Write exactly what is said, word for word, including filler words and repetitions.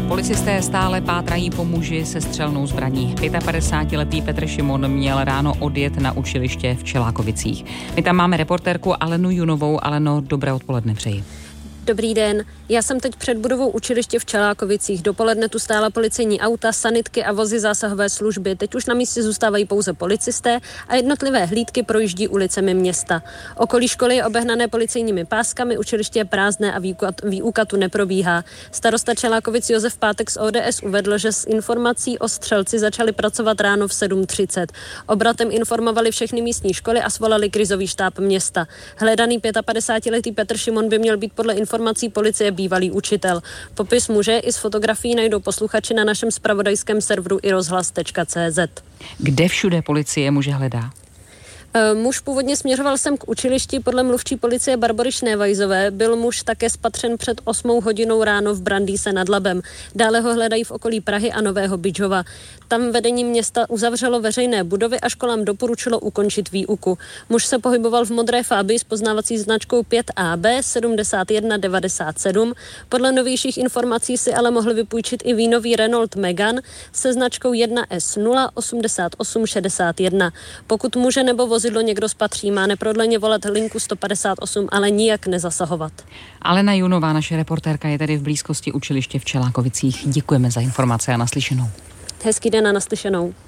Policisté stále pátrají po muži se střelnou zbraní. pětapadesátiletý Petr Šimon měl ráno odjet na učiliště v Čelákovicích. My tam máme reportérku Alenu Junovou. Aleno, dobré odpoledne přeji. Dobrý den, já jsem teď před budovou učiliště v Čelákovicích. Dopoledne tu stála policejní auta, sanitky a vozy zásahové služby. Teď už na místě zůstávají pouze policisté a jednotlivé hlídky projíždí ulicemi města. Okolí školy je obehnané policejními páskami, učiliště je prázdné a výuka, výuka tu neprobíhá. Starosta Čelákovic Josef Pátek z O D S uvedl, že s informací o střelci začali pracovat ráno v sedm třicet. Obratem informovali všechny místní školy a svolali krizový štáb města. Hledaný pětapadesátiletý Petr Šimon by měl být podle informací informací policie bývalý učitel. Popis muže i s fotografií najdou posluchači na našem zpravodajském serveru i rozhlas tečka cé zet. Kde všude policie muže hledá? Muž původně směřoval sem k učilišti. Podle mluvčí policie Barbory Šnévajzové byl muž také spatřen před osmou hodinou ráno v Brandýse nad Labem. Dále ho hledají v okolí Prahy a Nového Bydžova. Tam vedení města uzavřelo veřejné budovy a školám doporučilo ukončit výuku. Muž se pohyboval v modré Fabii s poznávací značkou pět A B sedmdesát jedna devadesát sedm. Podle novějších informací si ale mohli vypůjčit i vínový Renault Megane se značkou jedna S nula osmdesát osm šedesát jedna. Pokud muže nebo vozidlo někdo spatří, má neprodleně volat linku sto padesát osm, ale nijak nezasahovat. Alena Junová, naše reportérka, je tedy v blízkosti učiliště v Čelákovicích. Děkujeme za informace a naslyšenou. Hezký den a naslyšenou.